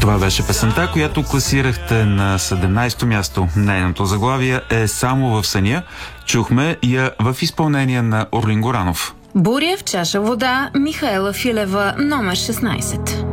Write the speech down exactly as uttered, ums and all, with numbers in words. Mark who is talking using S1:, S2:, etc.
S1: Това беше песента, която класирахте на седемнайсето място. Нейното заглавие е "Само в съня". Чухме я в изпълнение на Орлин Горанов.
S2: Буря в чаша вода, Михаела Филева, номер шестнайсет.